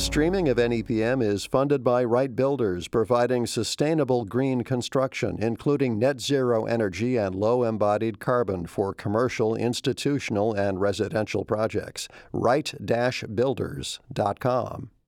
Streaming of NEPM is funded by Wright Builders, providing sustainable green construction, including net zero energy and low embodied carbon for commercial, institutional, and residential projects. Wright-Builders.com.